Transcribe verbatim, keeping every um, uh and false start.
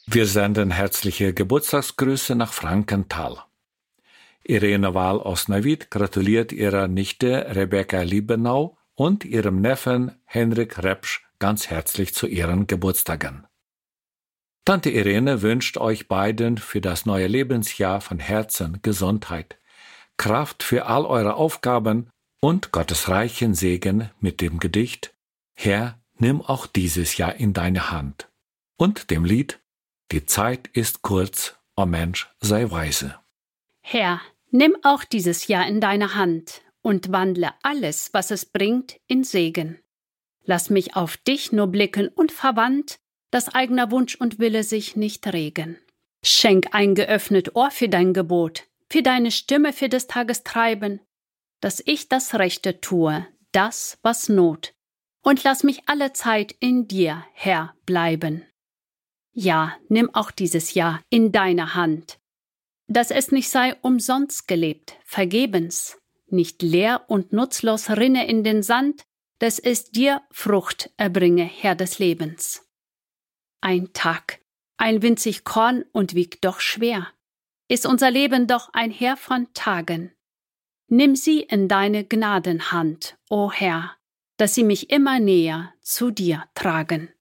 Wir senden herzliche Geburtstagsgrüße nach Frankenthal. Irene Wahl-Osnawied gratuliert ihrer Nichte Rebecca Liebenau und ihrem Neffen Henrik Repsch ganz herzlich zu ihren Geburtstagen. Tante Irene wünscht euch beiden für das neue Lebensjahr von Herzen Gesundheit, Kraft für all eure Aufgaben und Gottes reichen Segen mit dem Gedicht Herr, nimm auch dieses Jahr in deine Hand und dem Lied Die Zeit ist kurz, o Mensch, sei weise. Herr, nimm auch dieses Jahr in deine Hand und wandle alles, was es bringt, in Segen. Lass mich auf dich nur blicken und verwandt, dass eigener Wunsch und Wille sich nicht regen. Schenk ein geöffnet Ohr für dein Gebot, für deine Stimme für des Tages Treiben, dass ich das Rechte tue, das, was Not, und lass mich alle Zeit in dir, Herr, bleiben. Ja, nimm auch dieses Jahr in deine Hand, dass es nicht sei umsonst gelebt, vergebens, nicht leer und nutzlos rinne in den Sand, dass es dir Frucht erbringe, Herr des Lebens. Ein Tag, ein winzig Korn und wiegt doch schwer, ist unser Leben doch ein Heer von Tagen. Nimm sie in deine Gnadenhand, o Herr, dass sie mich immer näher zu dir tragen.